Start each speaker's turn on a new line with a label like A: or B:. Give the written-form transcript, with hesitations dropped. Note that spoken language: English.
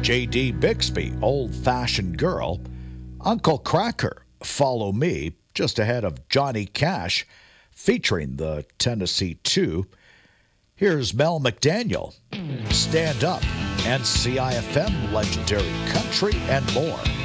A: J.D. Bixby, Old Fashioned Girl, Uncle Cracker, Follow Me, just ahead of Johnny Cash, featuring the Tennessee Two. Here's Mel McDaniel, Stand Up, and CIFM Legendary Country and more.